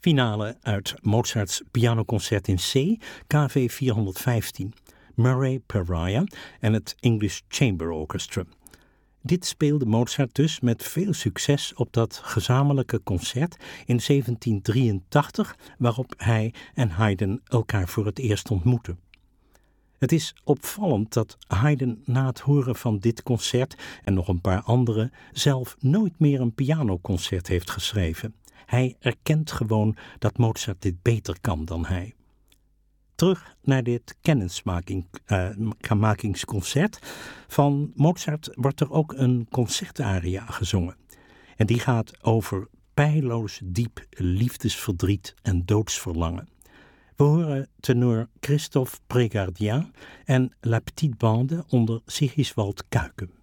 Finale uit Mozarts pianoconcert in C, KV 415, Murray Pariah en het English Chamber Orchestra. Dit speelde Mozart dus met veel succes op dat gezamenlijke concert in 1783, waarop hij en Haydn elkaar voor het eerst ontmoetten. Het is opvallend dat Haydn na het horen van dit concert en nog een paar andere zelf nooit meer een pianoconcert heeft geschreven. Hij erkent gewoon dat Mozart dit beter kan dan hij. Terug naar dit kennismakingsconcert. Van Mozart wordt er ook een concertaria gezongen. En die gaat over peilloos diep liefdesverdriet en doodsverlangen. We horen tenor Christophe Prégardien en La Petite Bande onder Sigiswald Kuijken.